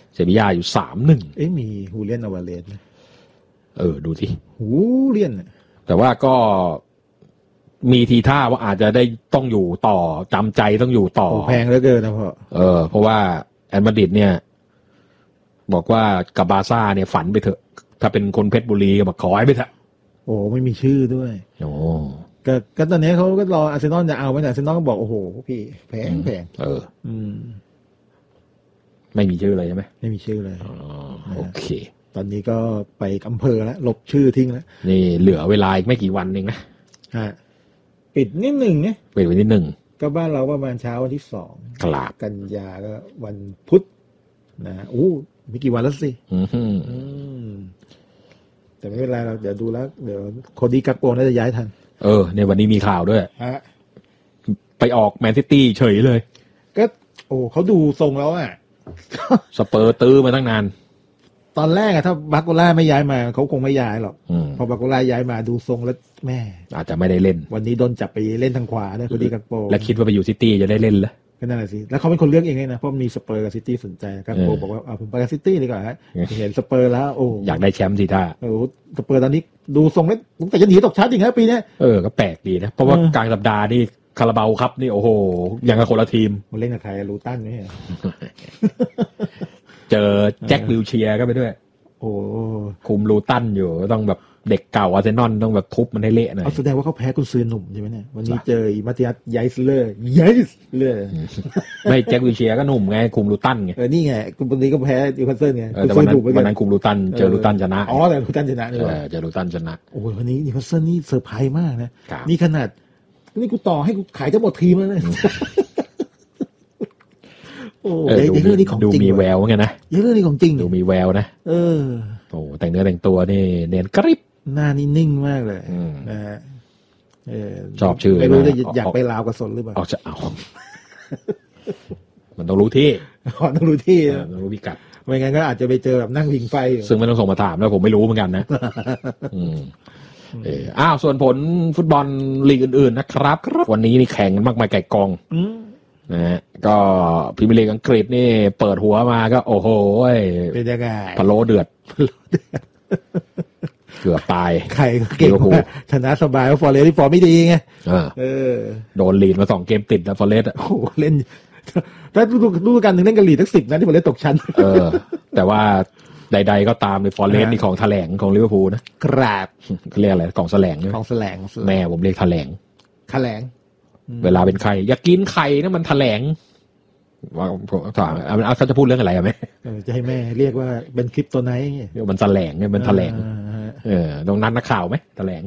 เซบีย่าอยู่ 3-1 มีฮูเลียนอวาเลสไหมดูสิฮูเลียนแต่ว่าก็มีทีท่าว่าอาจจะได้ต้องอยู่ต่อจำใจต้องอยู่ต่อแพงเหลือเกินนะพ่อเพราะว่าแอนมาดริดเนี่ยบอกว่ากับบาร์ซ่าเนี่ยฝันไปเถอะถ้าเป็นคนเพชรบุรีก็บอกขอให้ไปเถอะไม่มีชื่อด้วยก็ตอนนี้เขาก็รออาร์เซนอลจะเอาไหมแต่อาร์เซนอลก็บอกโอ้โหพี่แพงไม่มีชื่อเลยใช่ไหมไม่มีชื่อเลยโอเคตอนนี้ก็ไปอำเภอแล้วลบชื่อทิ้งแล้วนี่เหลือเวลาอีกไม่กี่วันเองนะปิดนิดหนึ่งเนี่ยปิดวันที่1 ก็บ้านเราประมาณเช้าวันที่2กันยาก็วันพุธนะมีกี่วันแล้วสิแต่ไม่เป็นไรเราเดี๋ยวดูแล้วเดี๋ยวโคดี้กักโปน่าจะย้ายทันในวันนี้มีข่าวด้วยไปออกแมนซิตี้เฉยเลยก็เขาดูทรงแล้วสเปอร์ตื้อมาตั้งนานตอนแรกถ้าบาโกล่าไม่ย้ายมาเขาคงไม่ย้ายหรอกพอบาโกล่าย้ายมาดูทรงแล้วแม่อาจจะไม่ได้เล่นวันนี้โดนจับไปเล่นทางขวาด้วยโคดี้กักโปและคิดว่าไปอยู่ซิตี้จะได้เล่นเหรอก็นั่นแหละสิแล้วเขาเป็นคนเลือกเองเลยนะเพราะมีสเปอร์กับซิตี้สนใจกักโปบอกว่าผมไปกับซิตี้ดีกว่าเห็นสเปอร์แล้วอยากได้แชมป์สิท่าสเปอร์ตอนนี้ดูทรงแล้วแต่จะหนีตกชั้นจริงครับปีนี้ก็แปลกดีนะเพราะว่ากลางสัปดาห์นี่คาราบาวครับนี่โอ้โหยังกับคนละทีมมันเล่นกับใครลูตันนี่เจอแจ็ควิลเชียร์ก็ไปด้วยคุมลูตันอยู่ต้องแบบเด็กเก่าอาร์เซนอลต้องแบบทุบมันให้เละหน่อยแสดงว่าเขาแพ้กุนซือหนุ่มใช่ไหมเนี่ยวันนี้เจอมาติอัสไยส์เลอร์ไม่แจ็ควิลเชียร์ก็หนุ่มไงคุมลูตันไงนี่ไงคุณวันนี้ก็แพ้นิวคาสเซิลไงแต่วันนั้นคุมลูตันเจอลูตันชนะแต่ลูตันชนะเลยเจอลูตันชนะวันนี้นิวคาสเซิลนี่เซอร์ไพรส์มากนะนี่ขนาดนี่กูต่อให้กูขายทั้งหมดทีมแล้วเนี่ยเรื่องนี้ของจริงดูมีแววไงนะเรื่องนี้ของจริงดูมีแววนะแต่งเนื้อแต่งตัวนี่เนียนกริบหน้านี่นิ่งมากเลยนะฮะชอบชื่อไม่รู้จะอยากไปลาวกับสนหรือเปล่าจะเอามันต้องรู้ที่ต้องรู้ที่ต้องรู้พิกัดไม่งั้นก็อาจจะไปเจอแบบนั่งพิงไฟซึ่งไม่ต้องส่งมาถามแล้วผมไม่รู้เหมือนกันนะส่วนผลฟุตบอลลีกอื่นๆนะครับวันนี้นี่แข่งกันมากมายไก่กองนะฮะก็พรีเมียร์ลีกอังกฤษนี่เปิดหัวมาก็โอ้โหเป็นยังไงพะโล้เดือดเกือบตายใครเก่งชนะสบายเพราะฟอร์เรสต์ที่ฟอร์มไม่ดีไงโดนลีดมา2เกมติดแล้วฟอร์เรสต์เล่นถ้าดูกันหนึ่งเล่นกันลีดทั้ง10นะที่ฟอร์เรสต์ตกชั้นแต่ว่าใดๆก็ตามในฟอร์เรสต์นี่ของแถลงของลิเวอร์พูลนะครับเขาเรียกอะไรของแถลงของแถลงแม่ผมเรียกแถลงเวลาเป็นไข่อยากกินไข่นะมันแถลงว่าถามเขาจะพูดเรื่องอะไรไหมจะให้แม่เรียกว่าเป็นคลิปตัวไหนมันแถลงเนี่ยมันแถลงตรงนั้นนักข่าวไหมแถลง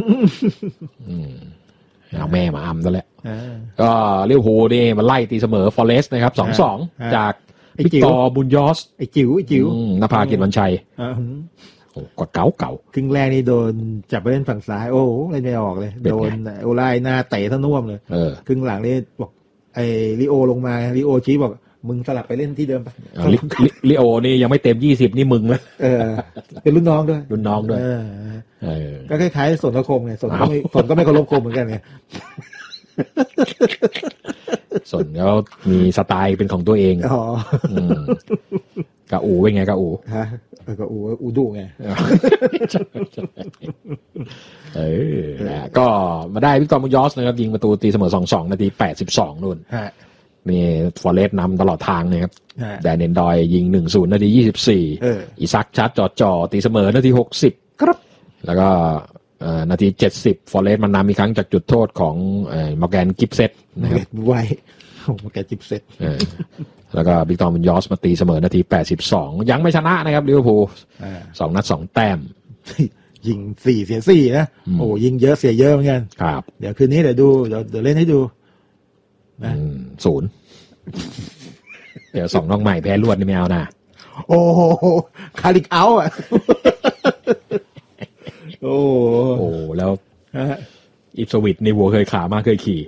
เอาแม่มาซะแล้วก็ลิเวอร์พูลนี่มันไล่ตีเสมอฟอเรสต์นะครับ 2-2 จากวิกตอร์บุญยอสไอ้จิ๋วนภากิจวันชัยกดเก่าครึ่งแรกนี่โดนจับไปเล่นฝั่งซ้ายเล่นไม่ออกเลยโดนโอไลหน้าเตะทั้งน่วมเลยครึ่งหลังนี่บอกไอ้ลิโอลงมาลิโอชี้บอกมึงสลับไปเล่นที่เดิมไปลิโอนี่ยังไม่เต็ม20นี่มึงนะเป็นรุ่นน้องด้วยก็คล้ายๆสนคมไงสนก็ไม่เคารพคมเหมือนกันไงสนเขามีสไตล์เป็นของตัวเองกะอูเป็นไงกะอูกะอูดุไงก็มาได้วิกตอร์มุญยอสนะครับยิงประตูตีเสมอ 2-2 นาที 82นู่นมีฟอร์เรสต์นำตลอดทางนะครับแดนเนนดอยยิง 1-0 นาที 24อิซักชัดจ่อตีเสมอนาที 60ครับแล้วก็นาที70ฟอร์เรสต์มันนำอีกครั้งจากจุดโทษของมอร์แกนกิฟเซตนะครับไว้มอร์แกนกิฟเซตแล้วก็วิกตอร์มุญยอสมาตีเสมอนาที82ยังไม่ชนะนะครับลิเวอร์พูล2 นัด 2 แต้มยิง4เสีย4นะยิงเยอะเสียเยอะเหมือนกันครับเดี๋ยวคืนนี้เดี๋ยวเล่นให้ดูนะ0เดี๋ยว2น้องใหม่แพ้รวดนี่ไม่เอานะโอ้คาริกเอาโอ้แล้วอิปสวิตในวัวเคยขามากเคยขี่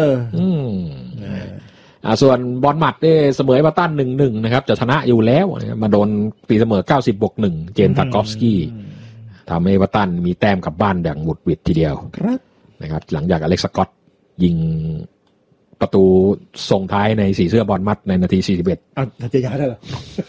ส่วนบอลหมัดได้เสมอเอเวอร์ตัน 1-1 นะครับจะชนะอยู่แล้วมาโดนตีเสมอ 90+1 เจนตากอฟสกี้ทำให้เอเวอร์ตันมีแต้มกลับบ้านอย่างหมุดหวิดทีเดียวนะครับหลังจากอเล็กซ์สก็อตยิงประตูส่งท้ายในสีเสื้อบอลมัดในนาที 41 จะย้ายได้เหรอ